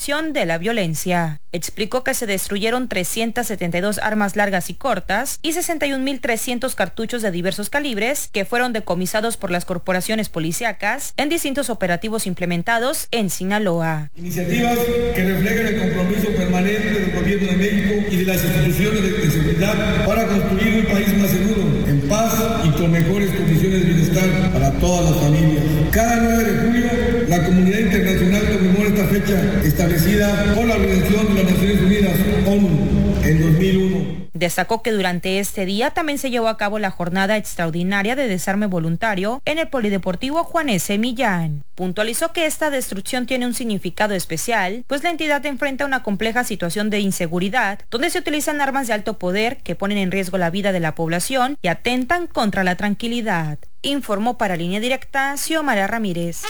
prevención de la violencia. Explicó que se destruyeron 372 armas largas y cortas y 61.300 cartuchos de diversos calibres que fueron decomisados por las corporaciones policíacas en distintos operativos implementados en Sinaloa. Iniciativas que reflejan el compromiso permanente del Gobierno de México y de las instituciones de seguridad para construir un país más seguro, en paz y con mejores condiciones de bienestar para todas las familias. Cada 9 de julio, la comunidad internacional conmemora esta fecha establecida por la Organización de las Naciones Unidas, ONU, en 2001. Destacó que durante este día también se llevó a cabo la jornada extraordinaria de desarme voluntario en el Polideportivo Juan S. Millán. Puntualizó que esta destrucción tiene un significado especial, pues la entidad enfrenta una compleja situación de inseguridad, donde se utilizan armas de alto poder que ponen en riesgo la vida de la población y atentan contra la tranquilidad. Informó para Línea Directa Xiomara Ramírez.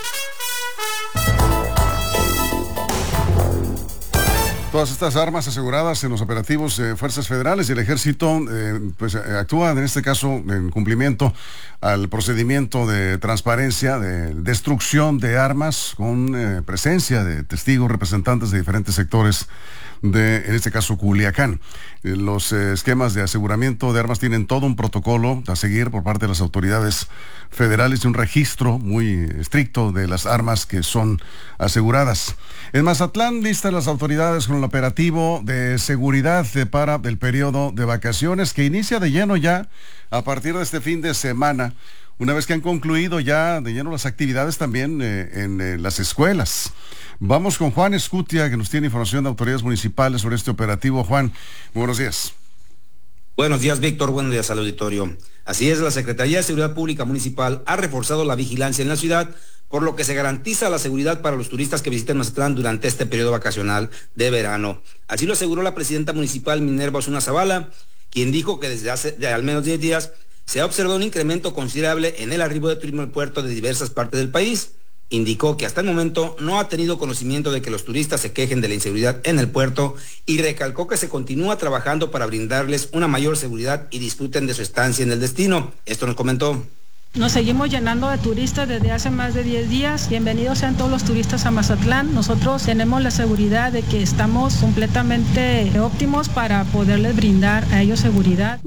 Todas estas armas aseguradas en los operativos de fuerzas federales y el ejército actúan en este caso en cumplimiento al procedimiento de transparencia, de destrucción de armas con presencia de testigos, representantes de diferentes sectores en este caso Culiacán. Los esquemas de aseguramiento de armas tienen todo un protocolo a seguir por parte de las autoridades federales y un registro muy estricto de las armas que son aseguradas. En Mazatlán listan las autoridades con el operativo de seguridad para el periodo de vacaciones que inicia de lleno ya a partir de este fin de semana, una vez que han concluido ya de lleno las actividades también en las escuelas. Vamos con Juan Escutia, que nos tiene información de autoridades municipales sobre este operativo. Juan, muy buenos días. Buenos días, Víctor. Buenos días al auditorio. Así es, la Secretaría de Seguridad Pública Municipal ha reforzado la vigilancia en la ciudad, por lo que se garantiza la seguridad para los turistas que visiten Mazatlán durante este periodo vacacional de verano. Así lo aseguró la presidenta municipal Minerva Osuna Zavala, quien dijo que desde hace al menos 10 días se ha observado un incremento considerable en el arribo de turismo al puerto de diversas partes del país. Indicó que hasta el momento no ha tenido conocimiento de que los turistas se quejen de la inseguridad en el puerto y recalcó que se continúa trabajando para brindarles una mayor seguridad y disfruten de su estancia en el destino. Esto nos comentó. Nos seguimos llenando de turistas desde hace más de 10 días. Bienvenidos sean todos los turistas a Mazatlán. Nosotros tenemos la seguridad de que estamos completamente óptimos para poderles brindar a ellos seguridad.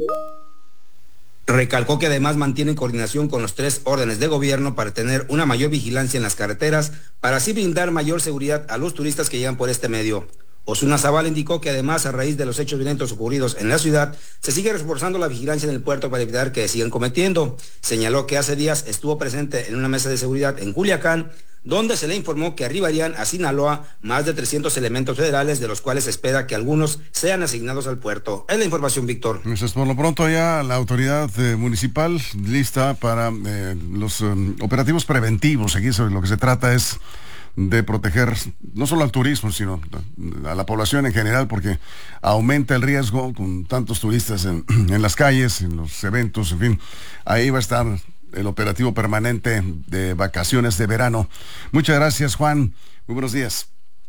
Recalcó que además mantienen coordinación con los 3 órdenes de gobierno para tener una mayor vigilancia en las carreteras, para así brindar mayor seguridad a los turistas que llegan por este medio. Osuna Zavala indicó que además, a raíz de los hechos violentos ocurridos en la ciudad, se sigue reforzando la vigilancia en el puerto para evitar que sigan cometiendo. Señaló que hace días estuvo presente en una mesa de seguridad en Culiacán, donde se le informó que arribarían a Sinaloa más de 300 elementos federales, de los cuales se espera que algunos sean asignados al puerto. Es la información, Víctor. Entonces, por lo pronto ya la autoridad municipal lista para los operativos preventivos. Aquí sobre lo que se trata es de proteger no solo al turismo, sino a la población en general, porque aumenta el riesgo con tantos turistas en las calles, en los eventos, en fin. Ahí va a estar el operativo permanente de vacaciones de verano. Muchas gracias, Juan. Muy buenos días.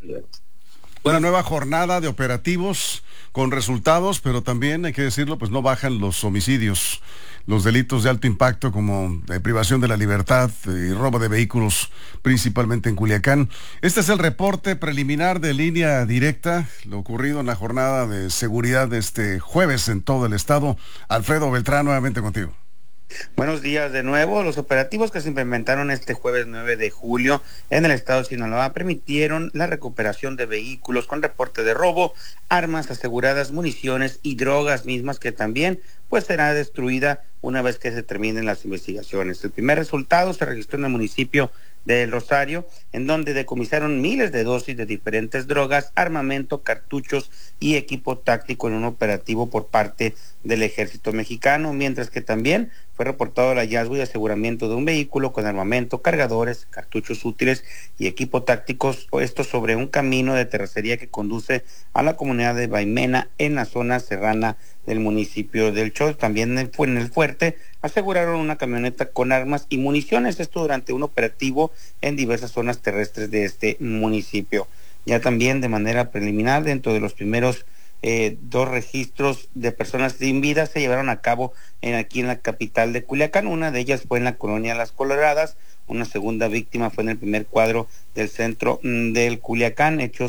Una nueva jornada de operativos con resultados, pero también hay que decirlo, pues no bajan los homicidios, los delitos de alto impacto como privación de la libertad y robo de vehículos, principalmente en Culiacán. Este es el reporte preliminar de Línea Directa, lo ocurrido en la jornada de seguridad de este jueves en todo el estado. Alfredo Beltrán, nuevamente contigo. Buenos días de nuevo. Los operativos que se implementaron este jueves 9 de julio en el estado de Sinaloa permitieron la recuperación de vehículos con reporte de robo, armas aseguradas, municiones y drogas mismas que también pues será destruida una vez que se terminen las investigaciones. El primer resultado se registró en el municipio de El Rosario, en donde decomisaron miles de dosis de diferentes drogas, armamento, cartuchos y equipo táctico en un operativo por parte del Ejército Mexicano, mientras que también fue reportado el hallazgo y aseguramiento de un vehículo con armamento, cargadores, cartuchos útiles y equipo tácticos, esto sobre un camino de terracería que conduce a la comunidad de Baimena en la zona serrana del municipio del Chos. También en el fuerte aseguraron una camioneta con armas y municiones, esto durante un operativo en diversas zonas terrestres de este municipio. Ya también de manera preliminar, dentro de los primeros 2 registros de personas sin vida se llevaron a cabo aquí en la capital de Culiacán. Una de ellas fue en la colonia Las Coloradas, una segunda víctima fue en el primer cuadro del centro del Culiacán. Hechos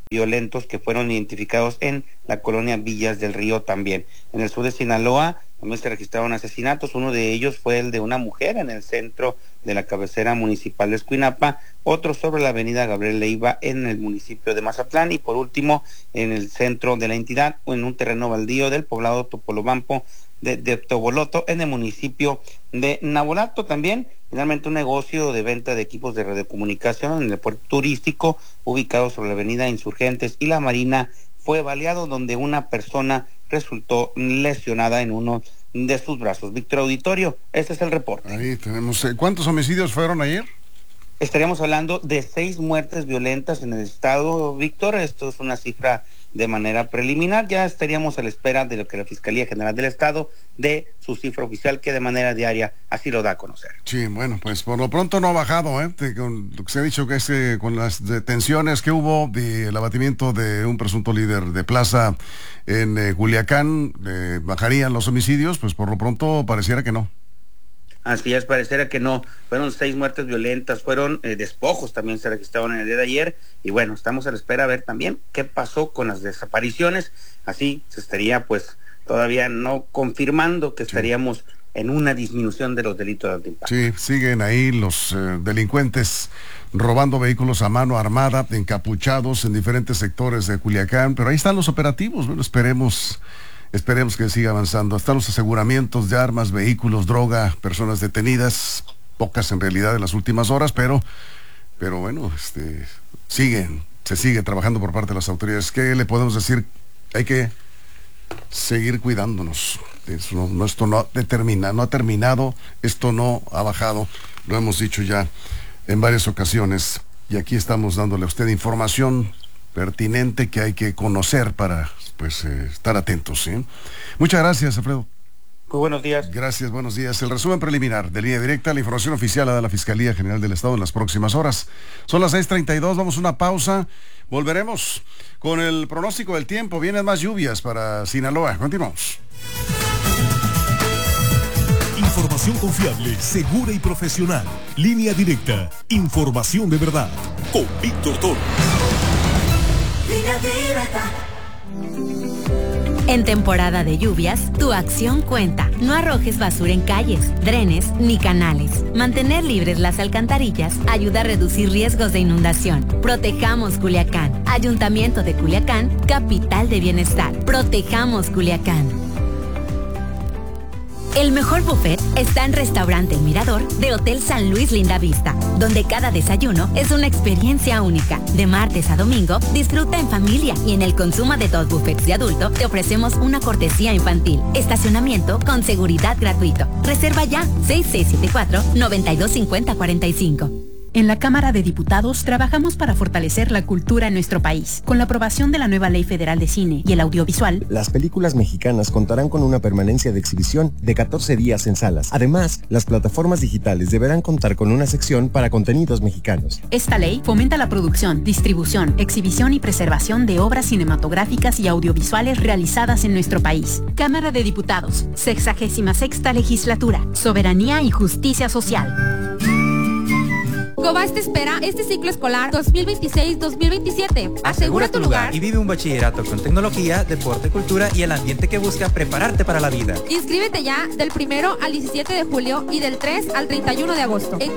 violentos que fueron identificados en la colonia Villas del Río también. En el sur de Sinaloa también se registraron asesinatos, uno de ellos fue el de una mujer en el centro de la cabecera municipal de Escuinapa, otro sobre la avenida Gabriel Leiva en el municipio de Mazatlán y por último en el centro de la entidad o en un terreno baldío del poblado Topolobampo de Toboloto en el municipio de Nabolato. También finalmente un negocio de venta de equipos de radiocomunicación en el puerto turístico ubicado sobre la avenida Insurgentes y la Marina fue baleado, donde una persona resultó lesionada en uno de sus brazos. Víctor Auditorio, este es el reporte. Ahí tenemos, ¿cuántos homicidios fueron ayer? Estaríamos hablando de 6 muertes violentas en el estado, Víctor. Esto es una cifra de manera preliminar. Ya estaríamos a la espera de lo que la Fiscalía General del Estado dé su cifra oficial, que de manera diaria así lo da a conocer. Sí, bueno, pues por lo pronto no ha bajado, con lo que se ha dicho que es con las detenciones que hubo del abatimiento de un presunto líder de plaza en Culiacán, bajarían los homicidios, pues por lo pronto pareciera que no. Así es, pareciera que no. Fueron 6 muertes violentas, fueron despojos también se registraron en el día de ayer. Y bueno, estamos a la espera a ver también qué pasó con las desapariciones. Así se estaría pues todavía no confirmando que estaríamos en una disminución de los delitos de alto impacto. Sí, siguen ahí los delincuentes robando vehículos a mano armada, encapuchados en diferentes sectores de Culiacán. Pero ahí están los operativos. Bueno, esperemos que siga avanzando. Están los aseguramientos de armas, vehículos, droga, personas detenidas, pocas en realidad en las últimas horas, pero bueno, se sigue trabajando por parte de las autoridades. ¿Qué le podemos decir? Hay que seguir cuidándonos. Esto no ha terminado, esto no ha bajado. Lo hemos dicho ya en varias ocasiones y aquí estamos dándole a usted información pertinente que hay que conocer para estar atentos, ¿sí? Muchas gracias, Alfredo. Muy buenos días. Gracias, buenos días. El resumen preliminar de Línea Directa, la información oficial la da la Fiscalía General del Estado en las próximas horas. Son las 6:32, vamos a una pausa. Volveremos con el pronóstico del tiempo. Vienen más lluvias para Sinaloa. Continuamos. Información confiable, segura y profesional. Línea Directa, información de verdad. Con Víctor Toro. Línea Directa. En temporada de lluvias, tu acción cuenta. No arrojes basura en calles, drenes ni canales. Mantener libres las alcantarillas ayuda a reducir riesgos de inundación. Protejamos Culiacán. Ayuntamiento de Culiacán, capital de bienestar. Protejamos Culiacán. El mejor buffet está en Restaurante El Mirador de Hotel San Luis Linda Vista, donde cada desayuno es una experiencia única. De martes a domingo, disfruta en familia y en el consumo de 2 buffets de adulto te ofrecemos una cortesía infantil. Estacionamiento con seguridad gratuito. Reserva ya 6674-925045. En la Cámara de Diputados trabajamos para fortalecer la cultura en nuestro país. Con la aprobación de la nueva Ley Federal de Cine y el Audiovisual, las películas mexicanas contarán con una permanencia de exhibición de 14 días en salas. Además, las plataformas digitales deberán contar con una sección para contenidos mexicanos. Esta ley fomenta la producción, distribución, exhibición y preservación de obras cinematográficas y audiovisuales realizadas en nuestro país. Cámara de Diputados, 66ª Legislatura, Soberanía y Justicia Social. Cobás te espera este ciclo escolar 2026-2027. Asegura tu lugar y vive un bachillerato con tecnología, deporte, cultura y el ambiente que busca prepararte para la vida. Inscríbete ya del 1 al 17 de julio y del 3 al 31 de agosto en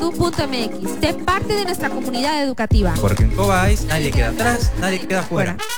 cobaes.edu.mx. Sé parte de nuestra comunidad educativa. Porque en Cobáis nadie queda atrás, nadie queda fuera.